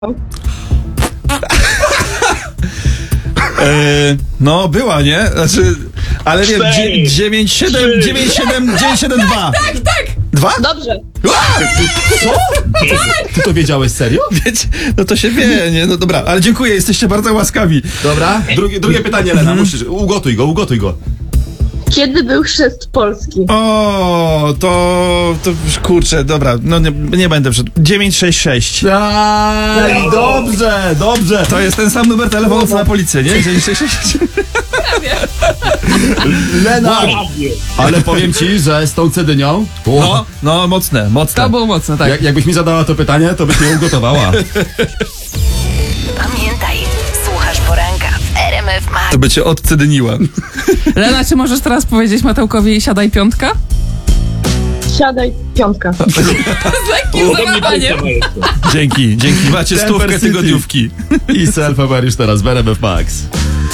No, była, nie? Znaczy, ale wiem, 97972. Tak! 2? Dobrze. Co? Ty to wiedziałeś serio? Wiecie, no to się wie, nie? No dobra, ale dziękuję, jesteście bardzo łaskawi. Dobra, drugie pytanie, Lena, musisz, ugotuj go. Kiedy był chrzest Polski? O, to kurczę, dobra, no nie będę przed. 966. Dobrze. To jest ten sam numer telefonu co na policję, nie? 966. Lena, ale powiem ci, że z tą cedynią, No, mocne. To było mocne, tak. jakbyś mi zadała to pytanie, to byś mnie ugotowała. Pamiętaj, słuchasz poranka w RMF Max. To by cię odcedyniła. Lena, czy możesz teraz powiedzieć Matełkowi siadaj piątka? Siadaj, piątka. Z lekkim zawahaniem. Dzięki. Macie Temper 100 City. tygodniówki. I self-aware już teraz w RMF Max.